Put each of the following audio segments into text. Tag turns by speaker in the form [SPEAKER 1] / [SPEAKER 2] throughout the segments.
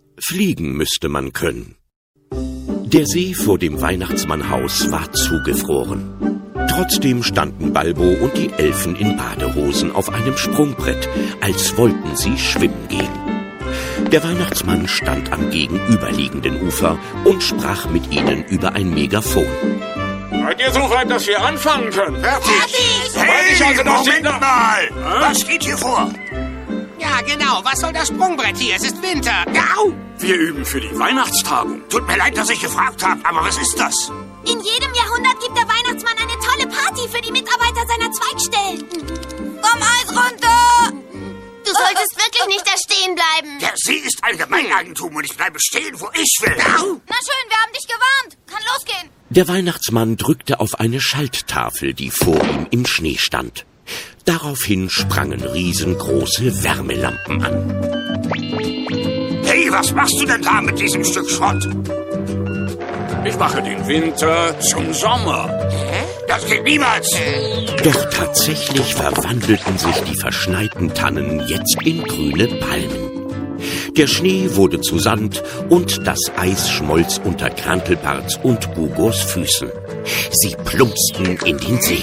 [SPEAKER 1] Fliegen müsste man können. Der See vor dem Weihnachtsmannhaus war zugefroren. Trotzdem standen Balbo und die Elfen in Badehosen auf einem Sprungbrett, als wollten sie schwimmen gehen. Der Weihnachtsmann stand am gegenüberliegenden Ufer und sprach mit ihnen über ein Megafon.
[SPEAKER 2] Seid ihr so weit, dass wir anfangen können?
[SPEAKER 3] Fertig!
[SPEAKER 2] Hey, Moment mal!
[SPEAKER 3] Was geht hier vor?
[SPEAKER 4] Ja, genau. Was soll das Sprungbrett hier? Es ist Winter. Au!
[SPEAKER 2] Wir üben für die Weihnachtstagung.
[SPEAKER 3] Tut mir leid, dass ich gefragt habe, aber was ist das?
[SPEAKER 5] In jedem Jahrhundert gibt der Weihnachtsmann eine tolle Party für die Mitarbeiter seiner Zweigstellen. Komm, Eis runter! Du solltest wirklich nicht da stehen bleiben.
[SPEAKER 3] Der See ist Allgemeineigentum und ich bleibe stehen, wo ich will.
[SPEAKER 5] Na schön, wir haben dich gewarnt. Kann losgehen.
[SPEAKER 1] Der Weihnachtsmann drückte auf eine Schalttafel, die vor ihm im Schnee stand. Daraufhin sprangen riesengroße Wärmelampen an.
[SPEAKER 3] Hey, was machst du denn da mit diesem Stück Schrott?
[SPEAKER 2] Ich mache den Winter zum Sommer.
[SPEAKER 3] Das geht niemals.
[SPEAKER 1] Doch tatsächlich verwandelten sich die verschneiten Tannen jetzt in grüne Palmen. Der Schnee wurde zu Sand und das Eis schmolz unter Krantelbarts und Gugos Füßen. Sie plumpsten in den See.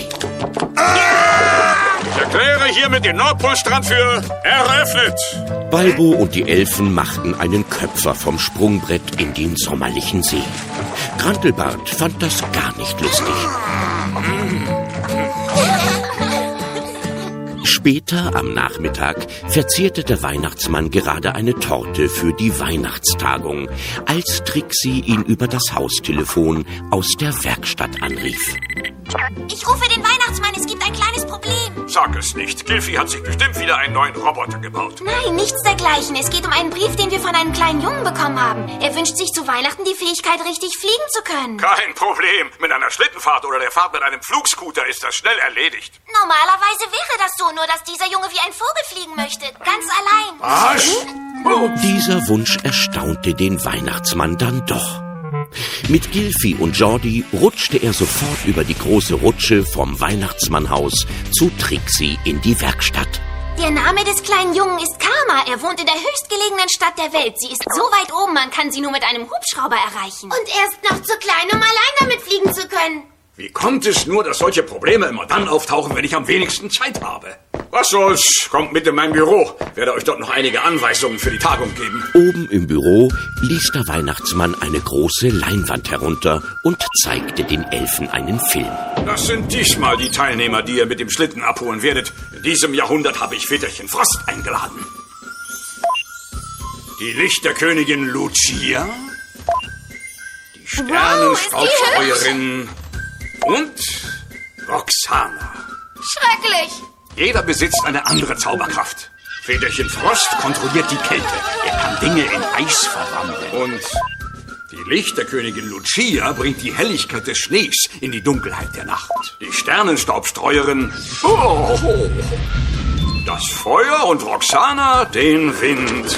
[SPEAKER 2] Ich erkläre hiermit den Nordpolstrand für eröffnet.
[SPEAKER 1] Balbo und die Elfen machten einen Köpfer vom Sprungbrett in den sommerlichen See. Krantelbart fand das gar nicht lustig. Später am Nachmittag verzehrte der Weihnachtsmann gerade eine Torte für die Weihnachtstagung, als Trixie ihn über das Haustelefon aus der Werkstatt anrief.
[SPEAKER 5] Ich rufe den Weihnachtsmann, es gibt ein kleines Problem.
[SPEAKER 2] Sag es nicht. Gilfi hat sich bestimmt wieder einen neuen Roboter gebaut.
[SPEAKER 5] Nein, nichts dergleichen. Es geht um einen Brief, den wir von einem kleinen Jungen bekommen haben. Er wünscht sich zu Weihnachten die Fähigkeit, richtig fliegen zu können.
[SPEAKER 2] Kein Problem. Mit einer Schlittenfahrt oder der Fahrt mit einem Flugscooter ist das schnell erledigt.
[SPEAKER 5] Normalerweise wäre das so, nur dass dieser Junge wie ein Vogel fliegen möchte. Ganz allein.
[SPEAKER 2] Was?
[SPEAKER 1] Dieser Wunsch erstaunte den Weihnachtsmann dann doch. Mit Gilfi und Jordi rutschte er sofort über die große Rutsche vom Weihnachtsmannhaus zu Trixie in die Werkstatt.
[SPEAKER 5] Der Name des kleinen Jungen ist Karma. Er wohnt in der höchstgelegenen Stadt der Welt. Sie ist so weit oben, man kann sie nur mit einem Hubschrauber erreichen. Und er ist noch zu klein, um allein damit fliegen zu können.
[SPEAKER 2] Wie kommt es nur, dass solche Probleme immer dann auftauchen, wenn ich am wenigsten Zeit habe? Was soll's? Kommt mit in mein Büro. Werde euch dort noch einige Anweisungen für die Tagung geben.
[SPEAKER 1] Oben im Büro ließ der Weihnachtsmann eine große Leinwand herunter und zeigte den Elfen einen Film.
[SPEAKER 2] Das sind diesmal die Teilnehmer, die ihr mit dem Schlitten abholen werdet. In diesem Jahrhundert habe ich Väterchen Frost eingeladen. Die Lichterkönigin Lucia, die Sternenstaubstreuerin und Roxana.
[SPEAKER 5] Schrecklich.
[SPEAKER 2] Jeder besitzt eine andere Zauberkraft. Väterchen Frost kontrolliert die Kälte. Er kann Dinge in Eis verwandeln. Und die Lichterkönigin Lucia bringt die Helligkeit des Schnees in die Dunkelheit der Nacht. Die Sternenstaubstreuerin das Feuer und Roxana den Wind.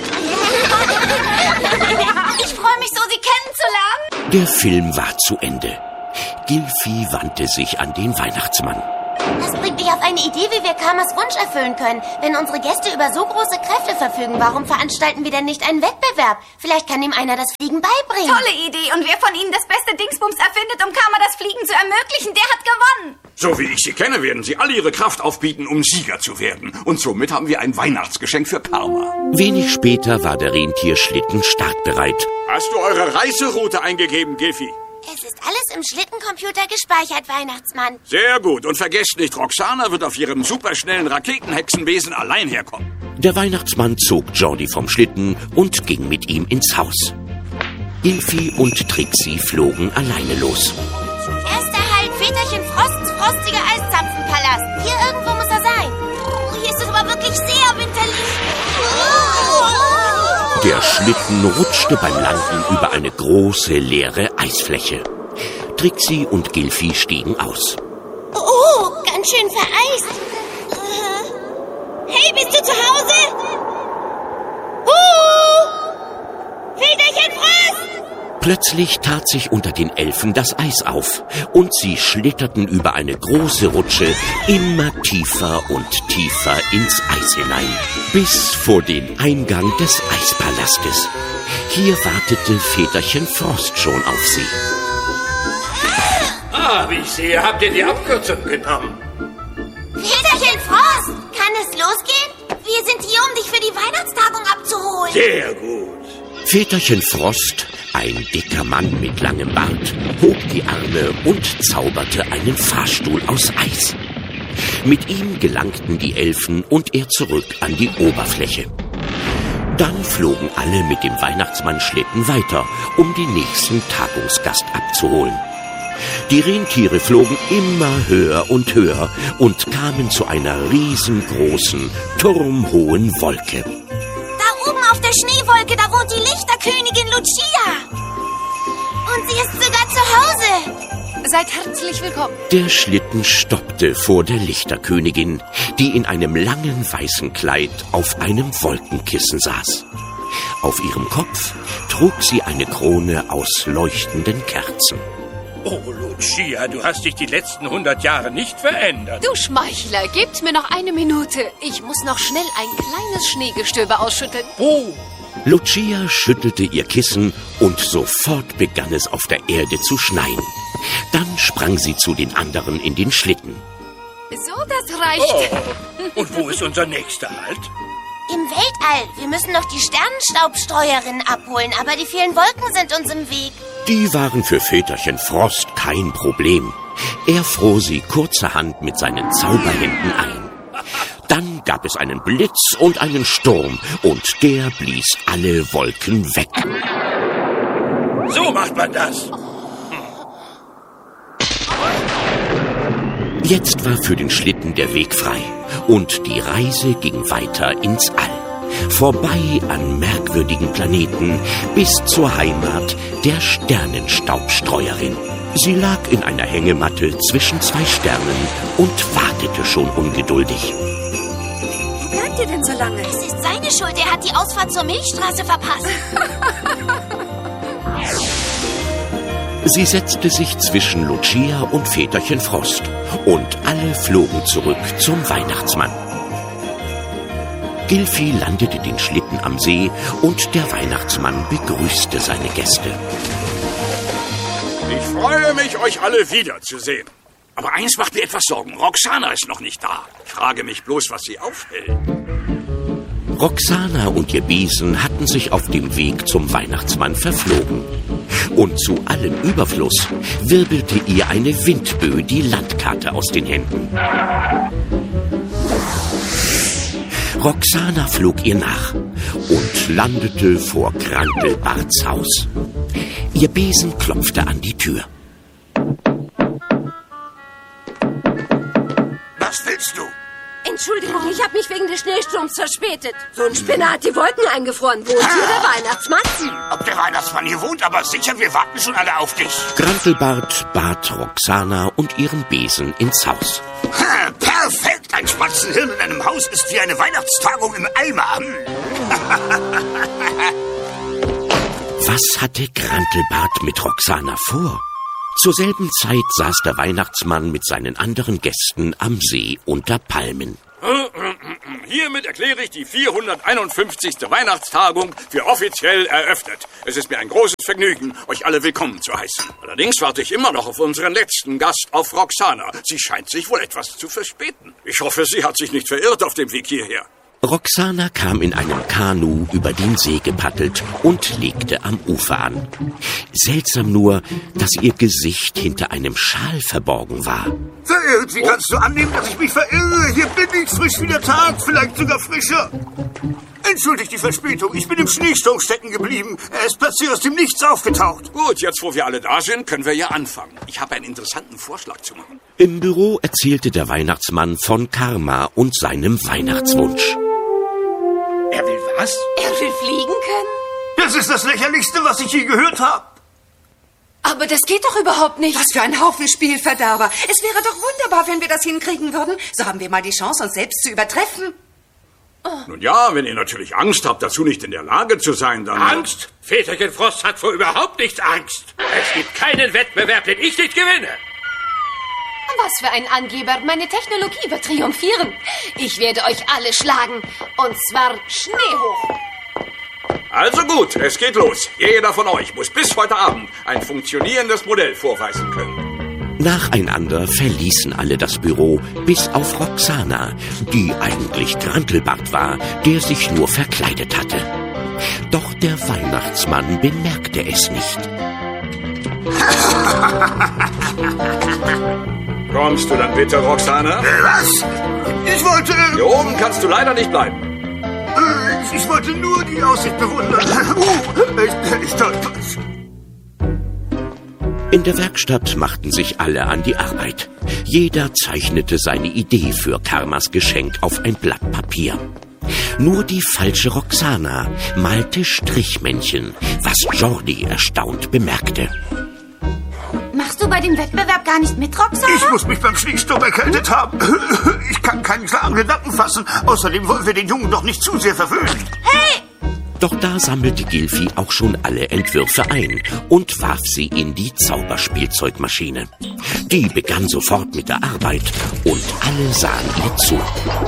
[SPEAKER 5] Ich freue mich so, Sie kennenzulernen.
[SPEAKER 1] Der Film war zu Ende. Gilfi wandte sich an den Weihnachtsmann.
[SPEAKER 5] Das bringt mich auf eine Idee, wie wir Karmas Wunsch erfüllen können. Wenn unsere Gäste über so große Kräfte verfügen, warum veranstalten wir denn nicht einen Wettbewerb? Vielleicht kann ihm einer das Fliegen beibringen.
[SPEAKER 6] Tolle Idee. Und wer von Ihnen das beste Dingsbums erfindet, um Karma das Fliegen zu ermöglichen, der hat gewonnen.
[SPEAKER 2] So wie ich Sie kenne, werden Sie alle Ihre Kraft aufbieten, um Sieger zu werden. Und somit haben wir ein Weihnachtsgeschenk für Karma.
[SPEAKER 1] Wenig später war der Rentierschlitten startbereit.
[SPEAKER 2] Hast du eure Reiseroute eingegeben, Gilfi?
[SPEAKER 5] Es ist alles im Schlittencomputer gespeichert, Weihnachtsmann.
[SPEAKER 2] Sehr gut. Und vergesst nicht, Roxana wird auf ihrem superschnellen Raketenhexenwesen allein herkommen.
[SPEAKER 1] Der Weihnachtsmann zog Jordi vom Schlitten und ging mit ihm ins Haus. Gilfi und Trixie flogen alleine los.
[SPEAKER 5] Erster Halt, Väterchen Frosts frostiger Eiszapfenpalast. Hier irgendwo muss er sein. Hier ist es aber wirklich sehr winterlich.
[SPEAKER 1] Der Schlitten rutschte beim Landen über eine große, leere Eisfläche. Trixie und Gilfi stiegen aus.
[SPEAKER 5] Oh, ganz schön vereist. Hey, bist du zu Hause? Väterchen Frost!
[SPEAKER 1] Plötzlich tat sich unter den Elfen das Eis auf und sie schlitterten über eine große Rutsche immer tiefer und tiefer ins Eis hinein, bis vor den Eingang des Eispalastes. Hier wartete Väterchen Frost schon auf sie.
[SPEAKER 7] Ah, wie ich sehe, habt ihr die Abkürzung genommen.
[SPEAKER 5] Väterchen Frost, kann es losgehen? Wir sind hier, um dich für die Weihnachtstagung abzuholen.
[SPEAKER 7] Sehr gut.
[SPEAKER 1] Väterchen Frost, ein dicker Mann mit langem Bart, hob die Arme und zauberte einen Fahrstuhl aus Eis. Mit ihm gelangten die Elfen und er zurück an die Oberfläche. Dann flogen alle mit dem Weihnachtsmannschlitten weiter, um den nächsten Tagungsgast abzuholen. Die Rentiere flogen immer höher und höher und kamen zu einer riesengroßen, turmhohen Wolke.
[SPEAKER 5] Da oben auf der Schneewolke, da wohnt die Lichterkönigin Lucia. Und sie ist sogar zu Hause.
[SPEAKER 6] Seid herzlich willkommen.
[SPEAKER 1] Der Schlitten stoppte vor der Lichterkönigin, die in einem langen weißen Kleid auf einem Wolkenkissen saß. Auf ihrem Kopf trug sie eine Krone aus leuchtenden Kerzen.
[SPEAKER 7] Oh, Lucia, du hast dich die letzten 100 Jahre nicht verändert.
[SPEAKER 8] Du Schmeichler, gebt mir noch eine Minute. Ich muss noch schnell ein kleines Schneegestöber ausschütteln.
[SPEAKER 7] Oh.
[SPEAKER 1] Lucia schüttelte ihr Kissen und sofort begann es auf der Erde zu schneien. Dann sprang sie zu den anderen in den Schlitten.
[SPEAKER 8] So, das reicht.
[SPEAKER 7] Oh. Und wo ist unser nächster Halt?
[SPEAKER 5] Im Weltall. Wir müssen noch die Sternenstaubstreuerin abholen, aber die vielen Wolken sind uns im Weg.
[SPEAKER 1] Die waren für Väterchen Frost kein Problem. Er fror sie kurzerhand mit seinen Zauberhänden ein. Dann gab es einen Blitz und einen Sturm und der blies alle Wolken weg.
[SPEAKER 7] So macht man das.
[SPEAKER 1] Jetzt war für den Schlitten der Weg frei und die Reise ging weiter ins All. Vorbei an merkwürdigen Planeten bis zur Heimat der Sternenstaubstreuerin. Sie lag in einer Hängematte zwischen zwei Sternen und wartete schon ungeduldig.
[SPEAKER 6] Wo bleibt ihr denn so lange?
[SPEAKER 5] Es ist seine Schuld, er hat die Ausfahrt zur Milchstraße verpasst.
[SPEAKER 1] Sie setzte sich zwischen Lucia und Väterchen Frost und alle flogen zurück zum Weihnachtsmann. Gilfi landete den Schlitten am See und der Weihnachtsmann begrüßte seine Gäste.
[SPEAKER 2] Ich freue mich, euch alle wiederzusehen. Aber eins macht mir etwas Sorgen. Roxana ist noch nicht da. Ich frage mich bloß, was sie aufhält.
[SPEAKER 1] Roxana und ihr Besen hatten sich auf dem Weg zum Weihnachtsmann verflogen. Und zu allem Überfluss wirbelte ihr eine Windböe die Landkarte aus den Händen. Roxana flog ihr nach und landete vor Krantelbarts Haus. Ihr Besen klopfte an die Tür.
[SPEAKER 3] Was willst du?
[SPEAKER 9] Entschuldigung, ich habe mich wegen des Schneesturms verspätet. So ein Spinner hat die Wolken eingefroren. Wo ist hier der Weihnachtsmann?
[SPEAKER 3] Ob der Weihnachtsmann hier wohnt, aber sicher, wir warten schon alle auf dich.
[SPEAKER 1] Krantelbart bat Roxana und ihren Besen ins Haus.
[SPEAKER 3] Ha, perfekt! Ein Spatzenhirn in einem Haus ist wie eine Weihnachtstagung im Eimer.
[SPEAKER 1] Was hatte Krantelbart mit Roxana vor? Zur selben Zeit saß der Weihnachtsmann mit seinen anderen Gästen am See unter Palmen.
[SPEAKER 2] Hiermit erkläre ich die 451. Weihnachtstagung für offiziell eröffnet. Es ist mir ein großes Vergnügen, euch alle willkommen zu heißen. Allerdings warte ich immer noch auf unseren letzten Gast, auf Roxana. Sie scheint sich wohl etwas zu verspäten. Ich hoffe, sie hat sich nicht verirrt auf dem Weg hierher.
[SPEAKER 1] Roxana kam in einem Kanu über den See gepaddelt und legte am Ufer an. Seltsam nur, dass ihr Gesicht hinter einem Schal verborgen war.
[SPEAKER 3] Verirrt, wie kannst du annehmen, dass ich mich verirre? Hier bin ich, frisch wie der Tag, vielleicht sogar frischer. Entschuldigt die Verspätung, ich bin im Schneesturm stecken geblieben. Er ist plötzlich aus dem Nichts aufgetaucht.
[SPEAKER 2] Gut, jetzt wo wir alle da sind, können wir ja anfangen. Ich habe einen interessanten Vorschlag zu machen.
[SPEAKER 1] Im Büro erzählte der Weihnachtsmann von Karma und seinem Weihnachtswunsch.
[SPEAKER 7] Er will was?
[SPEAKER 9] Er will fliegen können?
[SPEAKER 3] Das ist das Lächerlichste, was ich je gehört habe.
[SPEAKER 6] Aber das geht doch überhaupt nicht.
[SPEAKER 10] Was für ein Haufen Spielverderber. Es wäre doch wunderbar, wenn wir das hinkriegen würden. So haben wir mal die Chance, uns selbst zu übertreffen.
[SPEAKER 2] Nun ja, wenn ihr natürlich Angst habt, dazu nicht in der Lage zu sein, dann...
[SPEAKER 7] Angst? Väterchen Frost hat vor überhaupt nicht Angst. Es gibt keinen Wettbewerb, den ich nicht gewinne.
[SPEAKER 8] Was für ein Angeber. Meine Technologie wird triumphieren. Ich werde euch alle schlagen. Und zwar schneehoch.
[SPEAKER 2] Also gut, es geht los. Jeder von euch muss bis heute Abend ein funktionierendes Modell vorweisen können.
[SPEAKER 1] Nacheinander verließen alle das Büro, bis auf Roxana, die eigentlich Grantelbart war, der sich nur verkleidet hatte. Doch der Weihnachtsmann bemerkte es nicht.
[SPEAKER 2] Kommst du dann bitte, Roxana?
[SPEAKER 3] Was? Ich wollte...
[SPEAKER 2] Hier oben kannst du leider nicht bleiben.
[SPEAKER 3] Ich wollte nur die Aussicht bewundern. Ich stolper's.
[SPEAKER 1] In der Werkstatt machten sich alle an die Arbeit. Jeder zeichnete seine Idee für Karmas Geschenk auf ein Blatt Papier. Nur die falsche Roxana malte Strichmännchen, was Jordi erstaunt bemerkte.
[SPEAKER 6] Machst du bei dem Wettbewerb gar nicht mit, Roxana?
[SPEAKER 3] Ich muss mich beim Schneesturm erkältet haben. Ich kann keinen klaren Gedanken fassen. Außerdem wollen wir den Jungen doch nicht zu sehr verwöhnen.
[SPEAKER 6] Hey!
[SPEAKER 1] Doch da sammelte Gilfi auch schon alle Entwürfe ein und warf sie in die Zauberspielzeugmaschine. Die begann sofort mit der Arbeit und alle sahen ihr zu.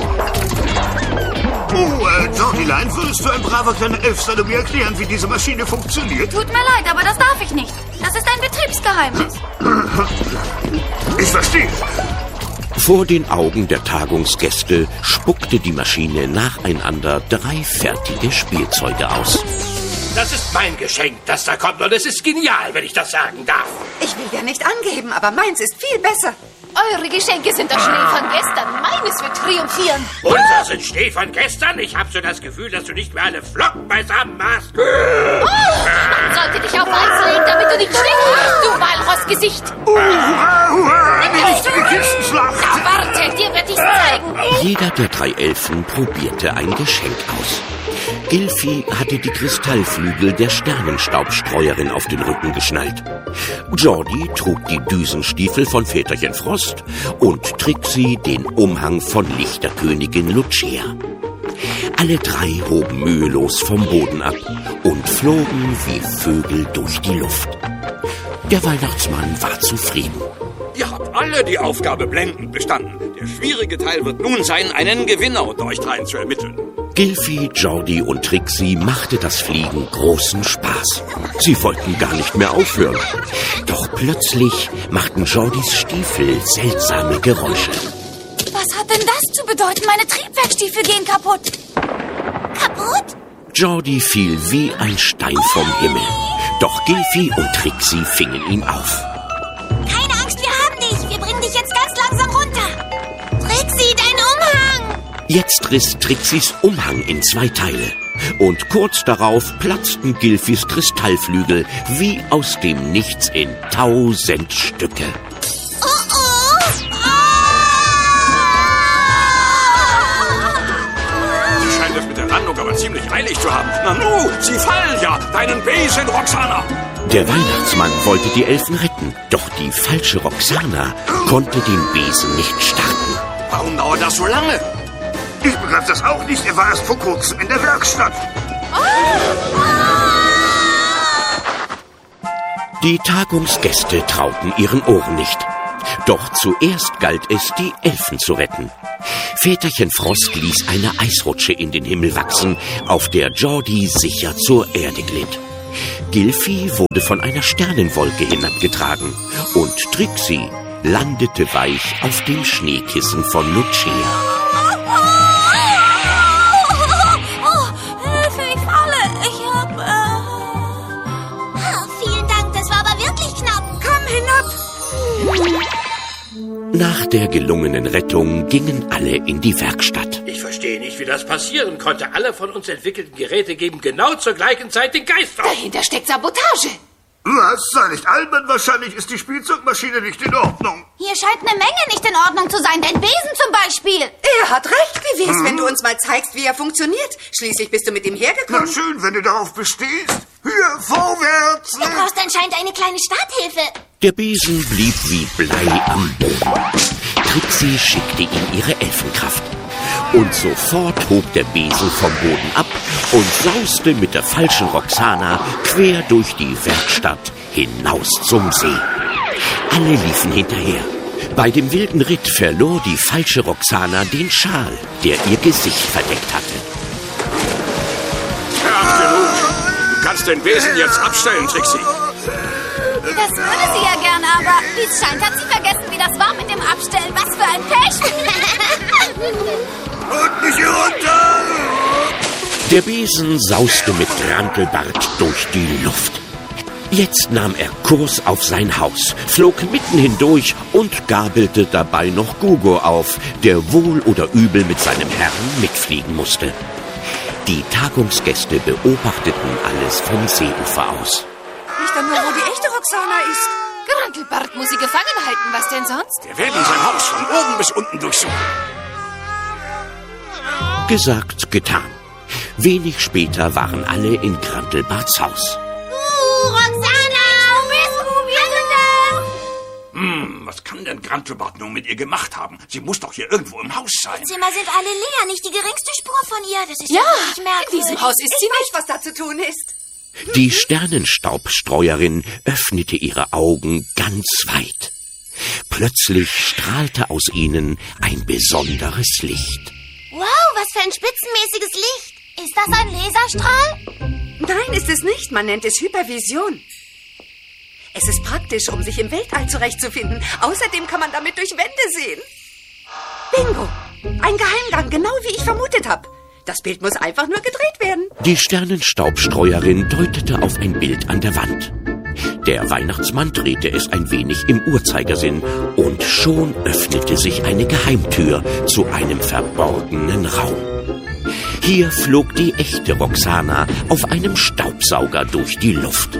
[SPEAKER 3] Jordilein, würdest du ein braver kleiner Elfster mir erklären, wie diese Maschine funktioniert?
[SPEAKER 6] Tut mir leid, aber das darf ich nicht. Das ist ein Betriebsgeheimnis.
[SPEAKER 3] Ich verstehe.
[SPEAKER 1] Vor den Augen der Tagungsgäste spuckte die Maschine nacheinander 3 fertige Spielzeuge aus.
[SPEAKER 7] Das ist mein Geschenk, das da kommt, und es ist genial, wenn ich das sagen darf.
[SPEAKER 10] Ich will ja nicht angeben, aber meins ist viel besser.
[SPEAKER 8] Eure Geschenke sind doch Schnee von gestern. Meines wird triumphieren.
[SPEAKER 7] Unser sind Schnee von gestern. Ich habe so das Gefühl, dass du nicht mehr alle Flocken beisammen hast.
[SPEAKER 8] Man sollte dich auf Eis legen, damit du nicht stinkst, du Walrossgesicht.
[SPEAKER 3] Eine richtige Kistenschlacht.
[SPEAKER 8] Warte, dir wird ich's zeigen.
[SPEAKER 1] Jeder der 3 Elfen probierte ein Geschenk aus. Gilfi hatte die Kristallflügel der Sternenstaubstreuerin auf den Rücken geschnallt. Jordi trug die Düsenstiefel von Väterchen Frost und Trixie den Umhang von Lichterkönigin Lucia. Alle 3 hoben mühelos vom Boden ab und flogen wie Vögel durch die Luft. Der Weihnachtsmann war zufrieden.
[SPEAKER 2] Ihr habt alle die Aufgabe blendend bestanden. Der schwierige Teil wird nun sein, einen Gewinner unter euch dreien zu ermitteln.
[SPEAKER 1] Gilfi, Jordi und Trixie machte das Fliegen großen Spaß. Sie wollten gar nicht mehr aufhören. Doch plötzlich machten Jordis Stiefel seltsame Geräusche.
[SPEAKER 6] Was hat denn das zu bedeuten? Meine Triebwerkstiefel gehen kaputt. Kaputt?
[SPEAKER 1] Jordi fiel wie ein Stein vom Himmel. Doch Gilfi und Trixie fingen ihn auf.
[SPEAKER 5] Keine Angst, wir haben dich. Wir bringen dich jetzt ganz langsam runter. Trixie, dein Umhang!
[SPEAKER 1] Jetzt riss Trixies Umhang in 2 Teile. Und kurz darauf platzten Gilfis Kristallflügel wie aus dem Nichts in 1000 Stücke.
[SPEAKER 2] Sie scheint es mit der Landung aber ziemlich eilig zu haben. Nanu, sie fallen ja. Deinen Besen, Roxana.
[SPEAKER 1] Der Weihnachtsmann wollte die Elfen retten, doch die falsche Roxana konnte den Besen nicht starten.
[SPEAKER 2] Warum dauert das so lange?
[SPEAKER 3] Ich begreife das auch nicht. Er war erst vor kurzem in der Werkstatt.
[SPEAKER 1] Die Tagungsgäste trauten ihren Ohren nicht. Doch zuerst galt es, die Elfen zu retten. Väterchen Frost ließ eine Eisrutsche in den Himmel wachsen, auf der Jordi sicher zur Erde glitt. Gilfi wurde von einer Sternenwolke hinabgetragen und Trixie landete weich auf dem Schneekissen von Lucia.
[SPEAKER 6] Hilfe, ich falle. Ich hab...
[SPEAKER 5] Vielen Dank, das war aber wirklich knapp.
[SPEAKER 10] Komm hinab.
[SPEAKER 1] Nach der gelungenen Rettung gingen alle in die Werkstatt.
[SPEAKER 7] Ich verstehe nicht, wie das passieren konnte. Alle von uns entwickelten Geräte geben genau zur gleichen Zeit den Geist auf.
[SPEAKER 8] Dahinter steckt Sabotage.
[SPEAKER 3] Was? Sei nicht albern. Wahrscheinlich ist die Spielzeugmaschine nicht in Ordnung.
[SPEAKER 6] Hier scheint eine Menge nicht in Ordnung zu sein. Dein Besen zum Beispiel.
[SPEAKER 10] Er hat recht. Wie wär's, wenn du uns mal zeigst, wie er funktioniert? Schließlich bist du mit ihm
[SPEAKER 3] Na
[SPEAKER 10] hergekommen.
[SPEAKER 3] schön, wenn du darauf bestehst. Hier, vorwärts.
[SPEAKER 5] Du brauchst anscheinend eine kleine Starthilfe.
[SPEAKER 1] Der Besen blieb wie Blei am Boden. Trixie schickte ihm ihre Elfenkraft. Und sofort hob der Besen vom Boden ab und sauste mit der falschen Roxana quer durch die Werkstatt hinaus zum See. Alle liefen hinterher. Bei dem wilden Ritt verlor die falsche Roxana den Schal, der ihr Gesicht verdeckt hatte.
[SPEAKER 2] kannst den Besen jetzt abstellen, Trixie.
[SPEAKER 6] Das würde sie ja gerne, aber wie es scheint, hat sie vergessen, wie das war mit dem Abstellen. Was für ein Pech!
[SPEAKER 3] Und nicht hier runter!
[SPEAKER 1] Der Besen sauste mit Grantelbart durch die Luft. Jetzt nahm er Kurs auf sein Haus, flog mitten hindurch und gabelte dabei noch Gugor auf, der wohl oder übel mit seinem Herrn mitfliegen musste. Die Tagungsgäste beobachteten alles vom Seeufer aus.
[SPEAKER 10] Nicht nur, wo die echte Roxana ist.
[SPEAKER 8] Grantelbart muss sie gefangen halten. Was denn sonst?
[SPEAKER 2] Wir werden sein Haus von oben bis unten durchsuchen.
[SPEAKER 1] Gesagt, getan. Wenig später waren alle in Grantelbarts Haus.
[SPEAKER 5] Roxana, wo bist du? Wir sind da.
[SPEAKER 2] Was kann denn Grantelbart nun mit ihr gemacht haben? Sie muss doch hier irgendwo im Haus sein.
[SPEAKER 5] Die Zimmer sind alle leer, nicht die geringste Spur von ihr. Das ist
[SPEAKER 8] Ja,
[SPEAKER 5] wirklich
[SPEAKER 8] in
[SPEAKER 5] merkwürdig.
[SPEAKER 8] diesem Haus ist
[SPEAKER 10] Ich
[SPEAKER 8] sie
[SPEAKER 10] weiß,
[SPEAKER 8] nicht.
[SPEAKER 10] was da zu tun ist.
[SPEAKER 1] Die Sternenstaubstreuerin öffnete ihre Augen ganz weit. Plötzlich strahlte aus ihnen ein besonderes Licht.
[SPEAKER 5] Wow, was für ein spitzenmäßiges Licht. Ist das ein Laserstrahl?
[SPEAKER 10] Nein, ist es nicht. Man nennt es Hypervision. Es ist praktisch, um sich im Weltall zurechtzufinden. Außerdem kann man damit durch Wände sehen. Bingo! Ein Geheimgang, genau wie ich vermutet habe. Das Bild muss einfach nur gedreht werden.
[SPEAKER 1] Die Sternenstaubstreuerin deutete auf ein Bild an der Wand. Der Weihnachtsmann drehte es ein wenig im Uhrzeigersinn und schon öffnete sich eine Geheimtür zu einem verborgenen Raum. Hier flog die echte Roxana auf einem Staubsauger durch die Luft.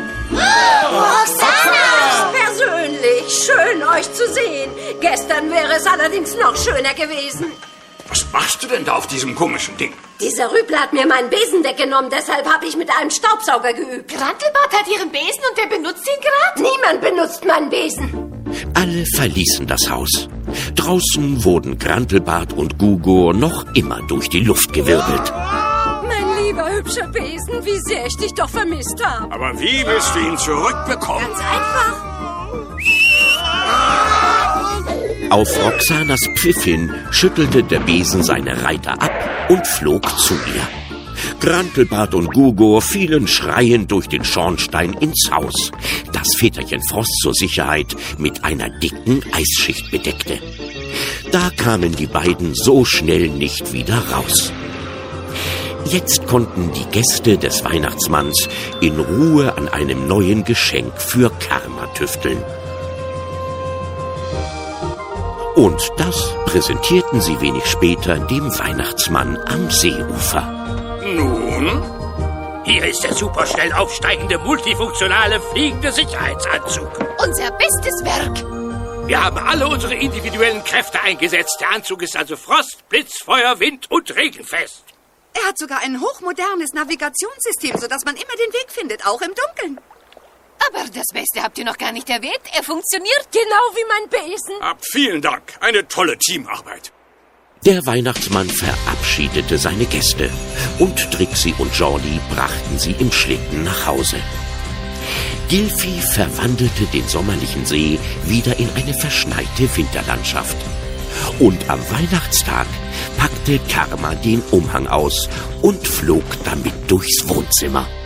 [SPEAKER 9] Roxana! Persönlich, schön euch zu sehen. Gestern wäre es allerdings noch schöner gewesen.
[SPEAKER 2] Was machst du denn da auf diesem komischen Ding?
[SPEAKER 9] Dieser Rüpel hat mir meinen Besen weggenommen, deshalb habe ich mit einem Staubsauger geübt.
[SPEAKER 8] Grantelbart hat ihren Besen und der benutzt ihn gerade?
[SPEAKER 9] Niemand benutzt meinen Besen.
[SPEAKER 1] Alle verließen das Haus. Draußen wurden Grantelbart und Gugor noch immer durch die Luft gewirbelt.
[SPEAKER 9] Mein lieber hübscher Besen, wie sehr ich dich doch vermisst habe.
[SPEAKER 2] Aber wie willst du ihn zurückbekommen?
[SPEAKER 9] Ganz einfach.
[SPEAKER 1] Auf Roxanas Pfiff hin schüttelte der Besen seine Reiter ab und flog zu ihr. Grantelbart und Gugor fielen schreiend durch den Schornstein ins Haus, das Väterchen Frost zur Sicherheit mit einer dicken Eisschicht bedeckte. Da kamen die beiden so schnell nicht wieder raus. Jetzt konnten die Gäste des Weihnachtsmanns in Ruhe an einem neuen Geschenk für Karma tüfteln. Und das präsentierten sie wenig später dem Weihnachtsmann am Seeufer.
[SPEAKER 7] Nun? Hier ist der superschnell aufsteigende, multifunktionale, fliegende Sicherheitsanzug.
[SPEAKER 8] Unser bestes Werk.
[SPEAKER 7] Wir haben alle unsere individuellen Kräfte eingesetzt. Der Anzug ist also Frost, Blitz, Feuer, Wind und regenfest.
[SPEAKER 10] Er hat sogar ein hochmodernes Navigationssystem, sodass man immer den Weg findet, auch im Dunkeln.
[SPEAKER 8] Aber das Beste habt ihr noch gar nicht erwähnt. Er funktioniert.
[SPEAKER 9] Genau wie mein Besen.
[SPEAKER 2] Vielen Dank. Eine tolle Teamarbeit.
[SPEAKER 1] Der Weihnachtsmann verabschiedete seine Gäste und Trixie und Jordi brachten sie im Schlitten nach Hause. Gilfi verwandelte den sommerlichen See wieder in eine verschneite Winterlandschaft. Und am Weihnachtstag packte Karma den Umhang aus und flog damit durchs Wohnzimmer.